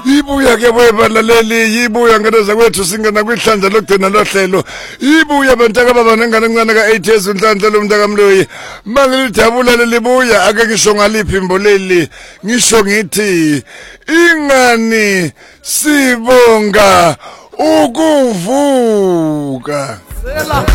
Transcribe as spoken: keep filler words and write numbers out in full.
Ibuya ke webalaleli yibuya ngeneza kwethu singena kwihlandla lokugcina lohlelo ibuya bantaka baba nengane encane ka eight years unhlanhla lomntaka Mloyi mangilidabula lelibuya ake ngisho ngaliphi imboleli ngisho ngithi ingani sibonga ukuvuka